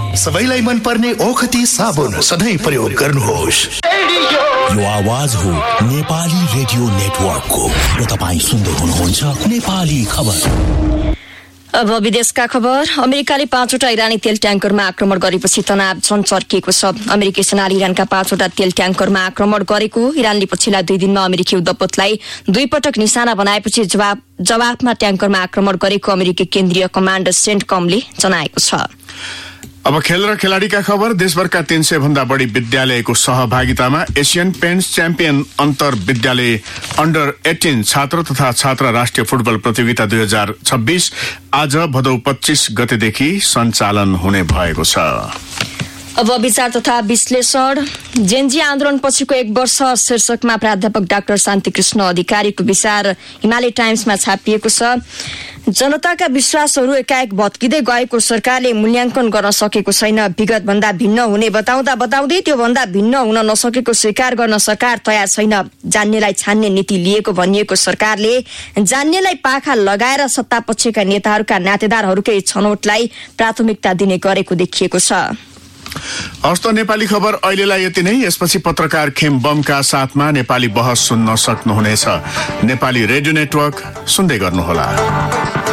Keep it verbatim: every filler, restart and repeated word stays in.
सबैलाई मन पर्ने ओखती साबुन सधैँ प्रयोग गर्नुहोस्। यो आवाज हो नेपाली रेडियो नेटवर्कको र तपाईँ सुन्दै हुनुहुन्छ नेपाली खबर। अब विदेशका खबर। अमेरिकाले पाँचवटा इरानी तेल ट्याङ्करमा आक्रमण गरेपछि तनाव झन चर्किएको छ। अमेरिकी सेनाले इरानका पाँचवटा तेल ट्याङ्करमा आक्रमण गरेको इरानले पछिल्ला दुई दिनमा अमेरिकी युद्धपोतलाई दुई पटक निशाना बनाएपछि जवाब जवाफमा ट्याङ्करमा आक्रमण गरेको अमेरिकी केन्द्रीय कमान्ड सेन्टकमले जनाएको छ। अब खेल र खेलाडीका खबर। देशभरका तीन सय भन्दा बढी विद्यालयको सहभागितामा एसियन पेन्ट्स च्याम्पियन अन्तर विद्यालय अन्डर एटिन छात्र तथा छात्रा राष्ट्रिय फुटबल प्रतियोगिता दुई हजार छब्बीस आज भदौ पच्चीस गतेदेखि सञ्चालन हुने भएको छ। अब विचार तथा विश्लेषण। जेनजी आन्दोलन पछिको एक वर्ष शीर्षकमा प्राध्यापक डाक्टर शान्तिकृष्ण अधिकारीको विचार हिमालय टाइम्समा छापिएको छ। जनताका विश्वासहरू एकाएक भत्किँदै गएको सरकारले मूल्याङ्कन गर्न सकेको छैन। विगत भन्दा भिन्न हुने बताउँदा बताउँदै त्यो भन्दा भिन्न हुन नसकेको स्वीकार गर्न सरकार तयार छैन। जान्नेलाई छान्ने नीति लिएको भनिएको सरकारले जान्नेलाई पाखा लगाएर सत्ता पक्षका नेताहरूका नातेदारहरूकै छनौटलाई प्राथमिकता दिने गरेको देखिएको छ। हस्त नेपाली खबर अहिलेलाई यति नै। यसपछि पत्रकार खेम बमका साथमा नेपाली बहस सुन्न सक्नुहुनेछ। नेपाली रेडियो नेटवर्क सुन्दै गर्नुहोला।